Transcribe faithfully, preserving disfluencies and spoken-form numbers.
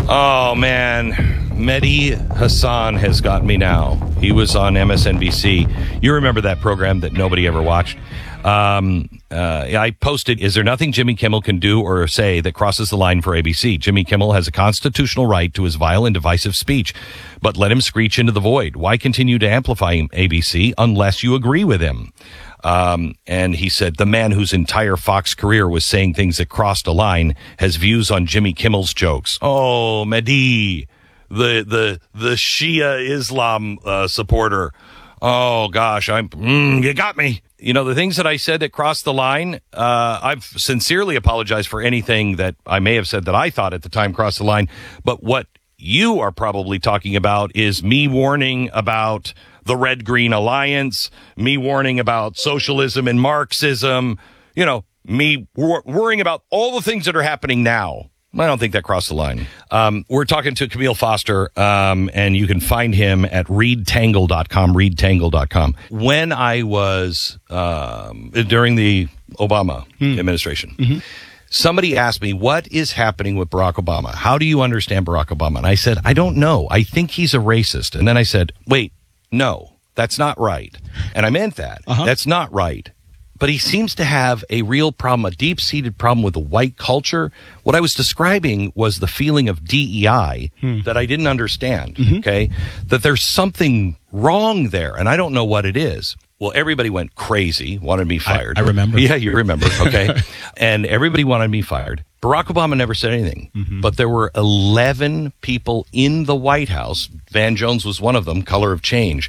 Oh, man. Mehdi Hassan has got me now. He was on M S N B C. You remember that program that nobody ever watched? Um, uh, I posted, is there nothing Jimmy Kimmel can do or say that crosses the line for A B C? Jimmy Kimmel has a constitutional right to his vile and divisive speech, but let him screech into the void. Why continue to amplify A B C unless you agree with him? Um, and he said, the man whose entire Fox career was saying things that crossed a line has views on Jimmy Kimmel's jokes. Oh, Mehdi, the, the, the Shia Islam, uh, supporter. Oh, gosh, I'm, mm, you got me. You know, the things that I said that crossed the line, uh, I've sincerely apologized for anything that I may have said that I thought at the time crossed the line. But what you are probably talking about is me warning about the Red-Green Alliance, me warning about socialism and Marxism, you know, me wor- worrying about all the things that are happening now. I don't think that crossed the line. Um, we're talking to Camille Foster, um, and you can find him at read tangle dot com, read tangle dot com. When I was, um, during the Obama mm. administration, mm-hmm. somebody asked me, what is happening with Barack Obama? How do you understand Barack Obama? And I said, I don't know. I think he's a racist. And then I said, wait, no, that's not right. And I meant that. Uh-huh. That's not right. But he seems to have a real problem, a deep-seated problem with the white culture. What I was describing was the feeling of D E I hmm. that I didn't understand, mm-hmm. okay? That there's something wrong there, and I don't know what it is. Well, everybody went crazy, wanted me fired. I, I remember. Yeah, you remember, okay? And everybody wanted me fired. Barack Obama never said anything, mm-hmm. but there were eleven people in the White House. Van Jones was one of them, Color of Change,